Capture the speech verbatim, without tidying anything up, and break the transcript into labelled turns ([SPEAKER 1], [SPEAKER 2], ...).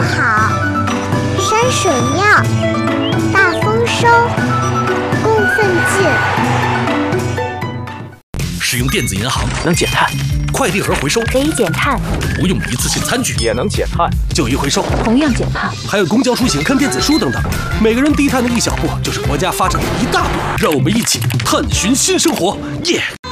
[SPEAKER 1] 好，山水妙，大丰收，供奉进。
[SPEAKER 2] 使用电子银行
[SPEAKER 3] 能减碳，
[SPEAKER 2] 快递盒回收
[SPEAKER 4] 可以减碳，
[SPEAKER 2] 不用一次性餐具
[SPEAKER 3] 也能减碳，
[SPEAKER 2] 旧衣回收
[SPEAKER 4] 同样减碳，
[SPEAKER 2] 还有公交出行、看电子书等等，每个人低碳的一小步，就是国家发展的一大步。让我们一起探寻新生活，耶！